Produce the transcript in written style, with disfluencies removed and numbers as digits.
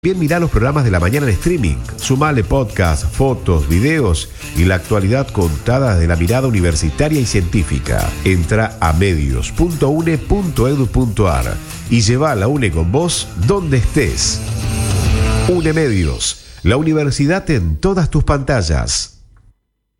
Bien, mirá los programas de la mañana en streaming. Sumale podcast, fotos, videos y la actualidad contada desde la mirada universitaria y científica. Entra a medios.une.edu.ar y lleva a la UNE con vos donde estés. UNE Medios, la universidad en todas tus pantallas.